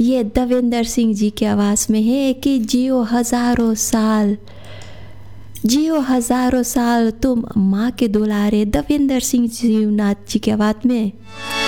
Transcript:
ये देवेंद्र सिंह जी की आवाज़ में है कि जियो हज़ारों साल, जियो हज़ारों साल तुम माँ के दुलारे। देवेंद्र सिंह जीवनाथ जी की आवाज़ में